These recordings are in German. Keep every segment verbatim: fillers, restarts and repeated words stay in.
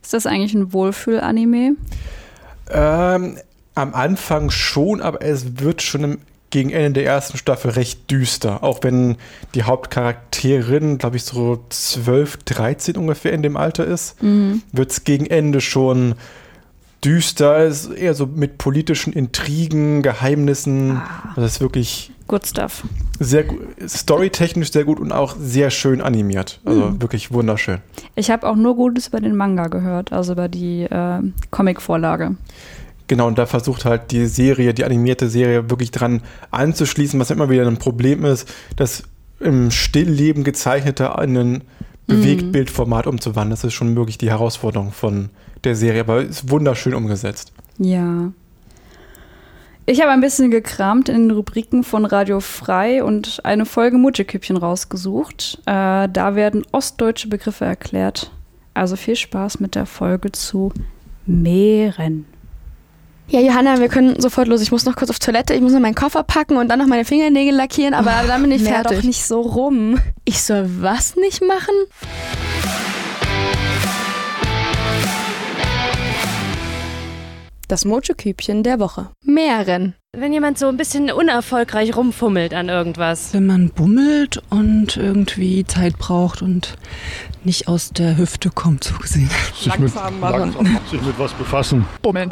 Ist das eigentlich ein Wohlfühl-Anime? Ähm, am Anfang schon, aber es wird schon im, gegen Ende der ersten Staffel recht düster. Auch wenn die Hauptcharakterin, glaube ich, so zwölf, dreizehn ungefähr in dem Alter ist, mhm. wird es gegen Ende schon düster. Es ist eher so mit politischen Intrigen, Geheimnissen. Ah. Das ist wirklich good stuff. Sehr gut, storytechnisch sehr gut und auch sehr schön animiert. Also mhm. wirklich wunderschön. Ich habe auch nur Gutes über den Manga gehört, also über die äh, Comic-Vorlage. Genau, und da versucht halt die Serie, die animierte Serie wirklich dran anzuschließen, was immer wieder ein Problem ist, das im Stillleben gezeichnete in ein Bewegtbildformat umzuwandeln. Das ist schon wirklich die Herausforderung von der Serie, aber ist wunderschön umgesetzt. Ja. Ich habe ein bisschen gekramt in den Rubriken von Radio Frei und eine Folge Mutscheküppchen rausgesucht. Äh, da werden ostdeutsche Begriffe erklärt. Also viel Spaß mit der Folge zu Meeren. Ja, Johanna, wir können sofort los. Ich muss noch kurz auf Toilette, ich muss noch meinen Koffer packen und dann noch meine Fingernägel lackieren, aber oh, dann bin ich fertig. Doch nicht so rum. Ich soll was nicht machen? Das Mutscheküppchen der Woche. Meeren. Wenn jemand so ein bisschen unerfolgreich rumfummelt an irgendwas. Wenn man bummelt und irgendwie Zeit braucht und nicht aus der Hüfte kommt, so gesehen. Sich mit, langsam, sich mit was befassen. Bummeln.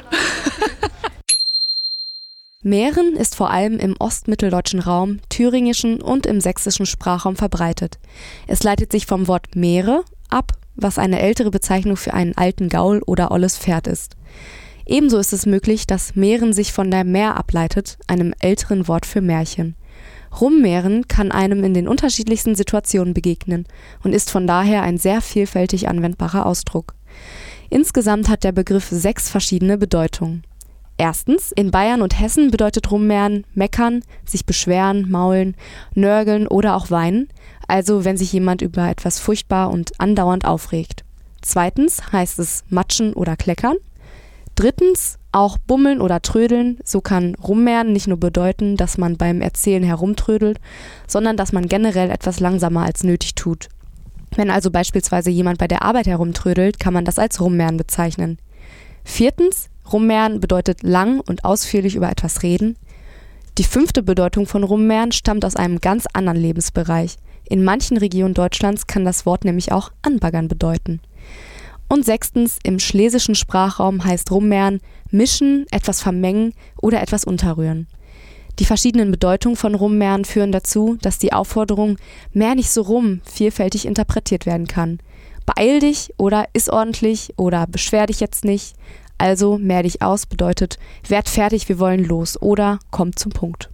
Meeren ist vor allem im ostmitteldeutschen Raum, thüringischen und im sächsischen Sprachraum verbreitet. Es leitet sich vom Wort Meere ab, was eine ältere Bezeichnung für einen alten Gaul oder olles Pferd ist. Ebenso ist es möglich, dass Meeren sich von der Mär ableitet, einem älteren Wort für Märchen. Rummeeren kann einem in den unterschiedlichsten Situationen begegnen und ist von daher ein sehr vielfältig anwendbarer Ausdruck. Insgesamt hat der Begriff sechs verschiedene Bedeutungen. Erstens, in Bayern und Hessen bedeutet Rummeeren meckern, sich beschweren, maulen, nörgeln oder auch weinen, also wenn sich jemand über etwas furchtbar und andauernd aufregt. Zweitens heißt es matschen oder kleckern. Drittens, auch bummeln oder trödeln, so kann Rummeeren nicht nur bedeuten, dass man beim Erzählen herumtrödelt, sondern dass man generell etwas langsamer als nötig tut. Wenn also beispielsweise jemand bei der Arbeit herumtrödelt, kann man das als Rummeeren bezeichnen. Viertens, Rummeeren bedeutet lang und ausführlich über etwas reden. Die fünfte Bedeutung von Rummeeren stammt aus einem ganz anderen Lebensbereich. In manchen Regionen Deutschlands kann das Wort nämlich auch anbaggern bedeuten. Und sechstens, im schlesischen Sprachraum heißt Rummeeren mischen, etwas vermengen oder etwas unterrühren. Die verschiedenen Bedeutungen von Rummeeren führen dazu, dass die Aufforderung "mehr nicht so rum" vielfältig interpretiert werden kann. Beeil dich oder iss ordentlich oder beschwer dich jetzt nicht. Also mehr dich aus bedeutet werd fertig, wir wollen los oder komm zum Punkt.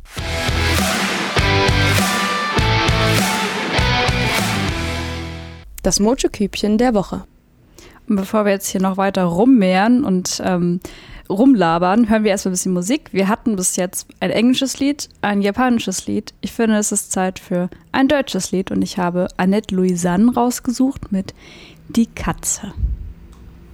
Das Mutscheküppchen der Woche. Und bevor wir jetzt hier noch weiter rummehren und ähm, rumlabern, hören wir erstmal ein bisschen Musik. Wir hatten bis jetzt ein englisches Lied, ein japanisches Lied. Ich finde, es ist Zeit für ein deutsches Lied und ich habe Annette Louisanne rausgesucht mit Die Katze.